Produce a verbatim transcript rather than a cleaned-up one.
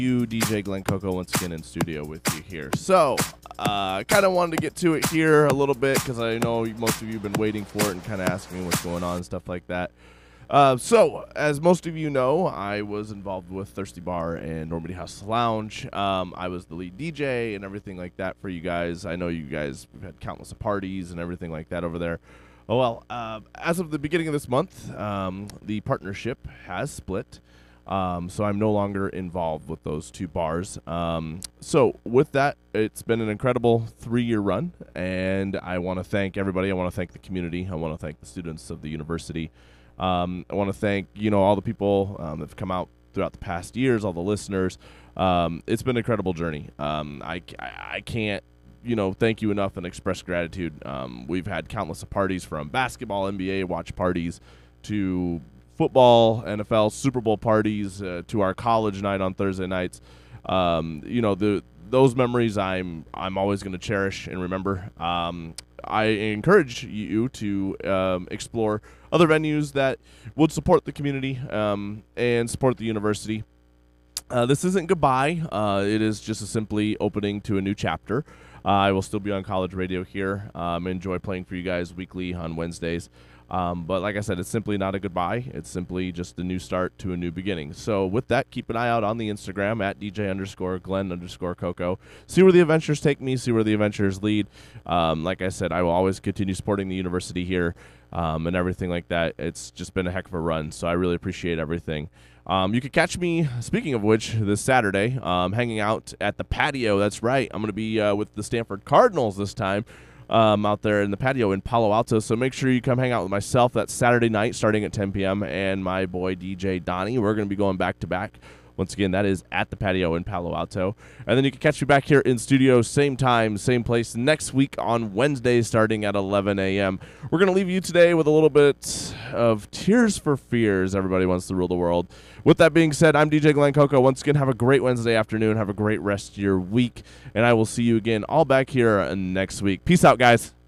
You, D J Glenn Coco, once again in studio with you here. So, I uh, kind of wanted to get to it here a little bit because I know most of you have been waiting for it and kind of asking me what's going on and stuff like that. Uh, so, as most of you know, I was involved with Thirsty Bar and Normandy House Lounge. Um, I was the lead D J and everything like that for you guys. I know you guys, we've had countless of parties and everything like that over there. Oh, well, uh, as of the beginning of this month, um, the partnership has split. Um, so I'm no longer involved with those two bars. Um, so with that, it's been an incredible three-year run, and I want to thank everybody. I want to thank the community. I want to thank the students of the university. Um, I want to thank, you know, all the people um, that have come out throughout the past years, all the listeners. Um, it's been an incredible journey. Um, I, I, I can't, you know, thank you enough and express gratitude. Um, we've had countless of parties, from basketball, N B A watch parties to football, N F L, Super Bowl parties, uh, to our college night on Thursday nights. Um, you know, the those memories I'm I'm always going to cherish and remember. Um, I encourage you to um, explore other venues that would support the community um, and support the university. Uh, this isn't goodbye. Uh, it is just a simply opening to a new chapter. Uh, I will still be on college radio here. Um, enjoy playing for you guys weekly on Wednesdays. Um, but like I said, it's simply not a goodbye. It's simply just a new start to a new beginning. So with that, keep an eye out on the Instagram at DJ underscore Glenn underscore Coco. See where the adventures take me. See where the adventures lead. Um, like I said, I will always continue supporting the university here um, and everything like that. It's just been a heck of a run. So I really appreciate everything. Um, you can catch me, speaking of which, this Saturday, um, hanging out at the patio. That's right. I'm going to be uh, with the Stanford Cardinals this time. Um, out there in the patio in Palo Alto. So make sure you come hang out with myself that Saturday night starting at ten p.m. and my boy D J Donnie. We're going to be going back to back. Once again, that is at the patio in Palo Alto. And then you can catch me back here in studio, same time, same place, next week on Wednesday starting at eleven a.m. We're going to leave you today with a little bit of Tears for Fears. Everybody wants to rule the world. With that being said, I'm D J Glenn Coco. Once again, have a great Wednesday afternoon. Have a great rest of your week. And I will see you again all back here next week. Peace out, guys.